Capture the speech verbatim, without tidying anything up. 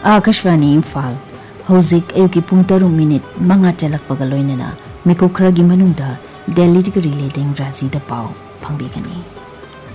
आकाशवाणी इम्फाल हौजिक अयुकी पुंग तरुक minute मंगा चलकपगा लोइनना Miku खरगी मनुंगदा Delhi relating राजीदा पाव फंगबिगनी।